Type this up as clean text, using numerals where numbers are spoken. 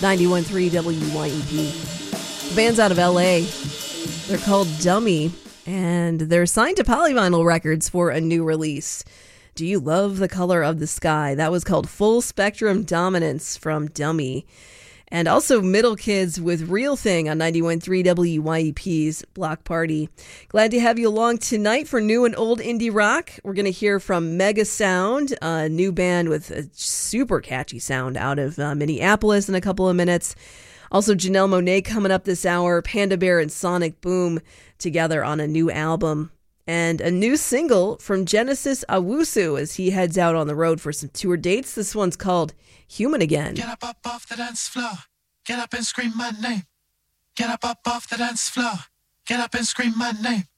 91.3 WYEP. The band's out of LA. They're called Dummy, and they're signed to Polyvinyl Records for a new release. Do you love the color of the sky? That was called Full Spectrum Dominance from Dummy. And also Middle Kids with Real Thing on 91.3 WYEP's Block Party. Glad to have you along tonight for new and old indie rock. We're going to hear from Mega Sound, a new band with a super catchy sound out of Minneapolis in a couple of minutes. Also Janelle Monáe coming up this hour, Panda Bear and Sonic Boom together on a new album. And a new single from Genesis Owusu as he heads out on the road for some tour dates. This one's called Human Again. Get up off the dance floor. Get up and scream my name. Get up off the dance floor. Get up and scream my name.